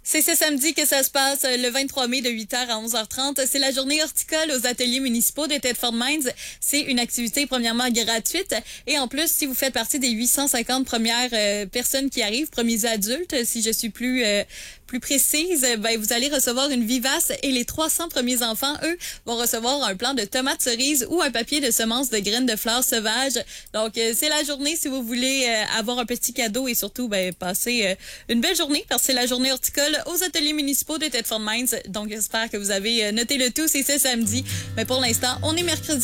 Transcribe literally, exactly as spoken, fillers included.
C'est ce samedi que ça se passe, le vingt-trois mai de huit heures à onze heures trente. C'est la journée horticole aux ateliers municipaux de Thetford Mines. C'est une activité premièrement gratuite et en plus, si vous faites partie des huit cent cinquante premières euh, personnes qui arrivent, premiers adultes, si je suis plus euh, plus précise, ben vous allez recevoir une vivace et les trois cents premiers enfants, eux, vont recevoir un plant de tomates cerises ou un papier de semences de graines de fleurs sauvages. Donc, euh, c'est la journée si vous voulez euh, avoir un petit cadeau et surtout ben, passer euh, une belle journée parce que c'est la journée horticole aux ateliers municipaux de Thetford Mines. Donc, j'espère que vous avez noté le tout. C'est ce samedi. Mais pour l'instant, on est mercredi.